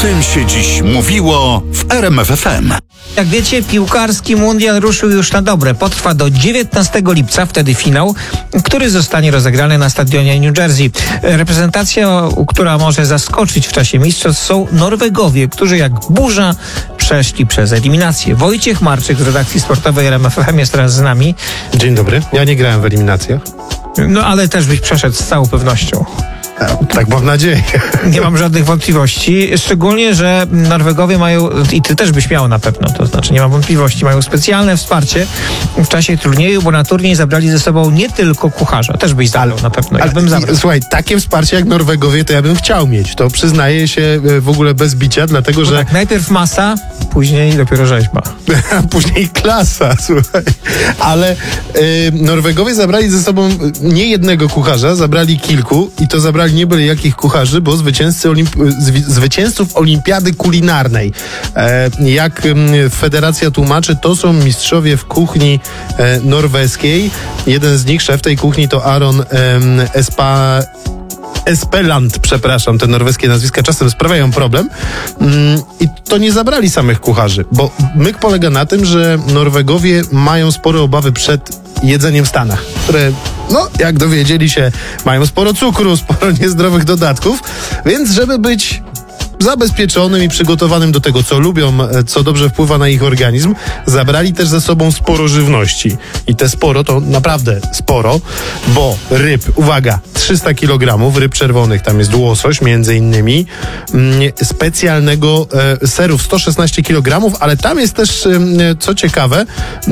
tym się dziś mówiło w RMF FM. Jak wiecie, piłkarski mundial ruszył już na dobre. Potrwa do 19 lipca, wtedy finał, który zostanie rozegrany na stadionie New Jersey. Reprezentacja, która może zaskoczyć w czasie mistrzostw, są Norwegowie, którzy jak burza przeszli przez eliminację. Wojciech Marczyk z redakcji sportowej RMF FM jest teraz z nami. Dzień dobry. Ja nie grałem w eliminacjach. No ale też byś przeszedł z całą pewnością. Tak mam nadzieję. Nie mam żadnych wątpliwości, szczególnie, że Norwegowie mają, i ty też byś miał na pewno, to znaczy nie mam wątpliwości, mają specjalne wsparcie w czasie turnieju, bo na turniej zabrali ze sobą nie tylko kucharza, też byś zabrał na pewno, ja bym zabrał. Słuchaj, takie wsparcie jak Norwegowie to ja bym chciał mieć, to przyznaję się w ogóle bez bicia, dlatego No że... tak, najpierw masa, później dopiero rzeźba. Później klasa, słuchaj. Ale Norwegowie zabrali ze sobą nie jednego kucharza, zabrali kilku i to zabrali nie byle jakich kucharzy, bo zwycięzców olimpiady kulinarnej. Jak federacja tłumaczy, to są mistrzowie w kuchni norweskiej. Jeden z nich, szef tej kuchni, to Aron Espeland, przepraszam, te norweskie nazwiska czasem sprawiają problem. I to nie zabrali samych kucharzy, bo myk polega na tym, że Norwegowie mają spore obawy przed jedzeniem w Stanach, które, no, jak dowiedzieli się, mają sporo cukru, sporo niezdrowych dodatków, więc żeby być zabezpieczonym i przygotowanym do tego, co lubią, co dobrze wpływa na ich organizm, zabrali też ze sobą sporo żywności. I te sporo to naprawdę sporo, bo ryb, uwaga, 300 kg ryb czerwonych, tam jest łosoś między innymi, specjalnego serów 116 kg, ale tam jest też, co ciekawe,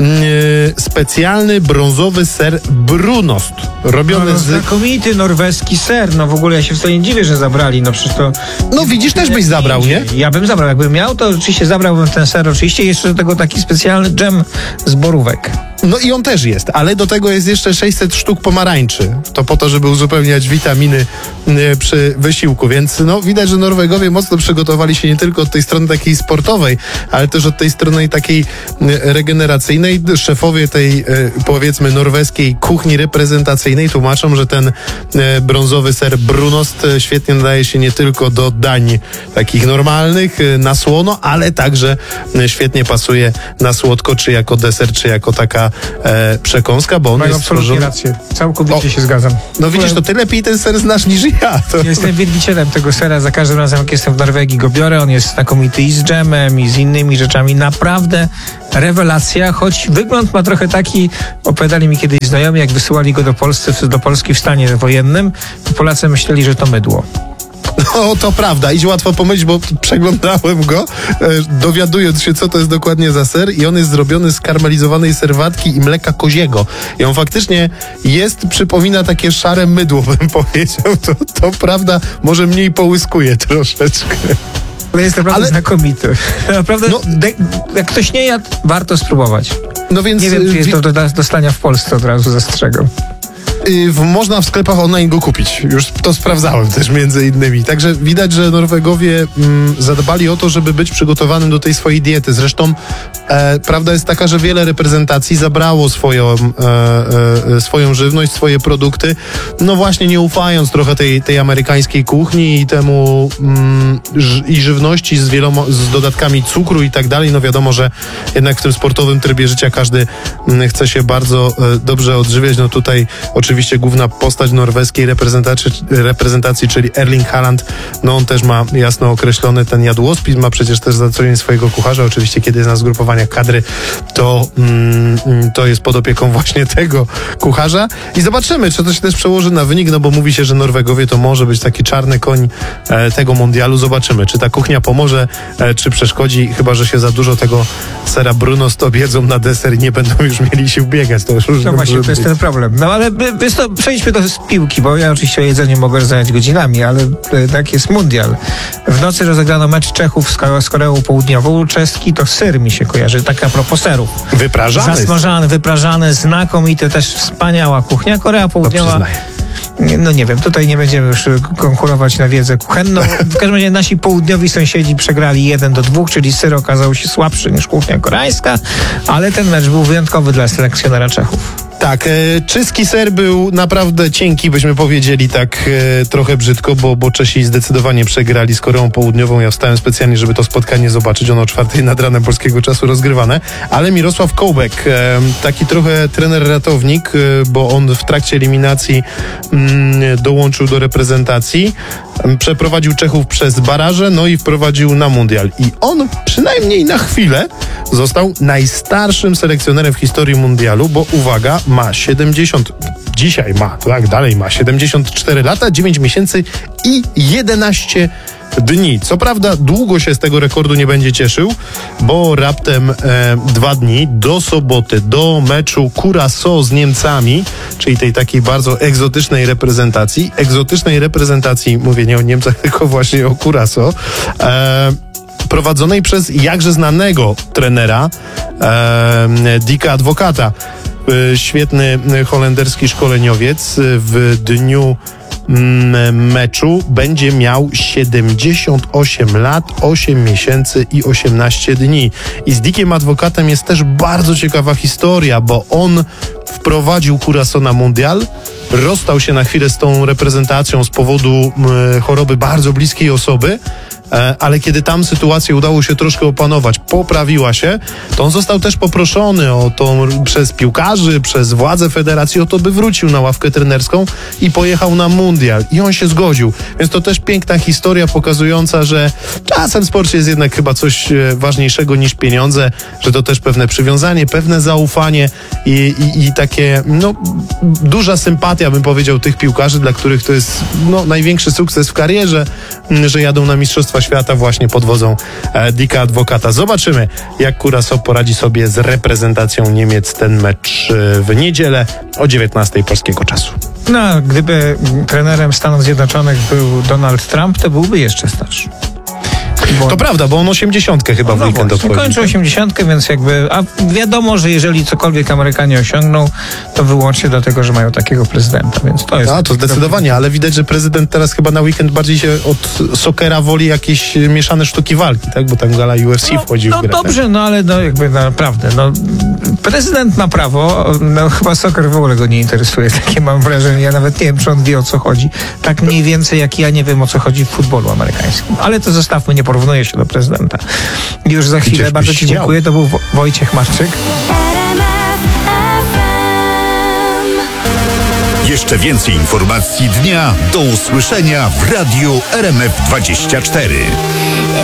specjalny brązowy ser Brunost, robiony z... Znakomity norweski ser, no w ogóle ja się wcale nie dziwię, że zabrali, no przecież to... No widzisz, też byś zabrał, nie? Ja bym zabrał, jakbym miał, to oczywiście zabrałbym ten ser, oczywiście, jeszcze do tego taki specjalny dżem z borówek. No i on też jest, ale do tego jest jeszcze 600 sztuk pomarańczy. To po to, żeby uzupełniać witaminy przy wysiłku, więc no widać, że Norwegowie mocno przygotowali się nie tylko od tej strony takiej sportowej, ale też od tej strony takiej regeneracyjnej. Szefowie tej, powiedzmy, norweskiej kuchni reprezentacyjnej tłumaczą, że ten brązowy ser Brunost świetnie nadaje się nie tylko do dań takich normalnych, na słono, ale także świetnie pasuje na słodko, czy jako deser, czy jako taka przekąska, bo on Mają jest absolutnie rację. Całkowicie się zgadzam. No widzisz, to ty lepiej ten ser znasz niż ja. To... Ja jestem wielbicielem tego sera. Za każdym razem, jak jestem w Norwegii, go biorę. On jest znakomity i z dżemem, i z innymi rzeczami. Naprawdę rewelacja, choć wygląd ma trochę taki, opowiadali mi kiedyś znajomi, jak wysyłali go do Polski w stanie wojennym, to Polacy myśleli, że to mydło. No to prawda, idzie łatwo pomylić, bo przeglądałem go, dowiadując się, co to jest dokładnie za ser, i on jest zrobiony z karmelizowanej serwatki i mleka koziego. I on faktycznie przypomina takie szare mydło, bym powiedział. To prawda, może mniej połyskuje troszeczkę. Ale jest naprawdę znakomity. Naprawdę, no, jak ktoś nie jadł, warto spróbować. No więc, nie wiem, czy jest do dostania w Polsce, od razu zastrzegam. Można w sklepach online go kupić. Już to sprawdzałem też między innymi. Także widać, że Norwegowie zadbali o to, żeby być przygotowanym do tej swojej diety. Zresztą prawda jest taka, że wiele reprezentacji zabrało swoją żywność, swoje produkty, no właśnie nie ufając trochę tej amerykańskiej kuchni i temu i żywności z dodatkami cukru i tak dalej. No wiadomo, że jednak w tym sportowym trybie życia każdy chce się bardzo dobrze odżywiać. No tutaj oczywiście główna postać norweskiej reprezentacji, czyli Erling Haaland, no on też ma jasno określony ten jadłospis, ma przecież też za co dzień swojego kucharza. Oczywiście kiedy jest na zgrupowaniach kadry, to jest pod opieką właśnie tego kucharza i zobaczymy, czy to się też przełoży na wynik, no bo mówi się, że Norwegowie to może być taki czarny koń tego mundialu. Zobaczymy, czy ta kuchnia pomoże, czy przeszkodzi, chyba że się za dużo tego sera Brunost objedzą na deser i nie będą już mieli sił biegać. To już no właśnie, to jest ten problem. No ale przejdźmy do piłki, bo ja oczywiście o jedzeniu mogę rozmawiać godzinami, ale tak jest mundial. W nocy rozegrano mecz Czechów z Koreą Południową. Czeski to syr mi się kojarzy, tak a propos serów. Wyprażany. Zasmażany, wyprażany, znakomity, też wspaniała kuchnia. Korea Południowa... No nie wiem, tutaj nie będziemy już konkurować na wiedzę kuchenną. W każdym razie nasi południowi sąsiedzi przegrali 1-2, czyli syr okazał się słabszy niż kuchnia koreańska, ale ten mecz był wyjątkowy dla selekcjonera Czechów. Tak, czeski ser był naprawdę cienki, byśmy powiedzieli tak trochę brzydko, bo Czesi zdecydowanie przegrali z Koreą Południową. Ja wstałem specjalnie, żeby to spotkanie zobaczyć. Ono o 4:00 nad ranem polskiego czasu rozgrywane. Ale Mirosław Kołbek, taki trochę trener-ratownik, bo on w trakcie eliminacji dołączył do reprezentacji, przeprowadził Czechów przez baraże, no i wprowadził na mundial. I on przynajmniej na chwilę został najstarszym selekcjonerem w historii mundialu, bo uwaga, dalej ma 74 lata, 9 miesięcy i 11 dni. Co prawda długo się z tego rekordu nie będzie cieszył, bo raptem 2 dni do soboty, do meczu Curaçao z Niemcami, czyli tej takiej bardzo egzotycznej reprezentacji, mówię nie o Niemcach, tylko właśnie o Curaçao, prowadzonej przez jakże znanego trenera Dicka Advocata. Świetny holenderski szkoleniowiec w dniu meczu będzie miał 78 lat, 8 miesięcy i 18 dni. I z Dickiem Advocatem jest też bardzo ciekawa historia, bo on wprowadził Curaçao na mundial, rozstał się na chwilę z tą reprezentacją z powodu choroby bardzo bliskiej osoby, ale kiedy tam sytuację udało się troszkę opanować, poprawiła się, to on został też poproszony przez piłkarzy, przez władze federacji o to, by wrócił na ławkę trenerską i pojechał na mundial. I on się zgodził. Więc to też piękna historia pokazująca, że czasem w sporcie jest jednak chyba coś ważniejszego niż pieniądze, że to też pewne przywiązanie, pewne zaufanie i takie, duża sympatia, bym powiedział, tych piłkarzy, dla których to jest, największy sukces w karierze, że jadą na Mistrzostwa Świata właśnie pod wodzą Dicka Advocata. Zobaczymy, jak Curaçao poradzi sobie z reprezentacją Niemiec ten mecz w niedzielę o 19:00 polskiego czasu. No, gdyby trenerem Stanów Zjednoczonych był Donald Trump, to byłby jeszcze starszy. To prawda, bo on 80 chyba w weekend obchodzi. Kończy 80, więc a wiadomo, że jeżeli cokolwiek Amerykanie osiągną, to wyłącznie dlatego, że mają takiego prezydenta, więc to jest... To zdecydowanie, ale widać, że prezydent teraz chyba na weekend bardziej się od sokera woli jakieś mieszane sztuki walki, tak? Bo tam gala UFC wchodzi w grę. Dobrze, ale naprawdę, prezydent ma prawo, chyba soker w ogóle go nie interesuje, takie mam wrażenie, ja nawet nie wiem, czy on wie, o co chodzi. Tak mniej więcej, jak ja nie wiem, o co chodzi w futbolu amerykańskim. Ale to zostawmy, nie porównuje się do prezydenta. Już za chwilę, bardzo ci dziękuję, to był Wojciech Marczyk. Jeszcze więcej informacji dnia do usłyszenia w Radiu RMF24.